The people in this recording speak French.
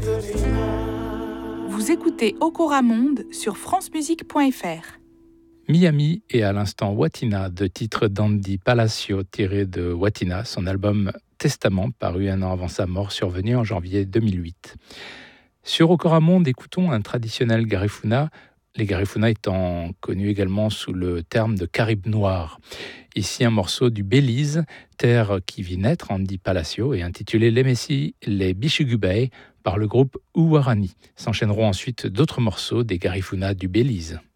Vous écoutez Okora Monde sur francemusique.fr. Miami et à l'instant Watina, de titre d'Andy Palacio tiré de Watina, son album Testament, paru un an avant sa mort, survenu en janvier 2008. Sur Okora Monde, écoutons un traditionnel garifuna, les garifuna étant connus également sous le terme de Caraïbes noirs. Ici un morceau du Belize, terre qui vit naître, Andy Palacio, et intitulé Les Messi, les Bichugubay, par le groupe Uwarani. S'enchaîneront ensuite d'autres morceaux des garifuna du Belize.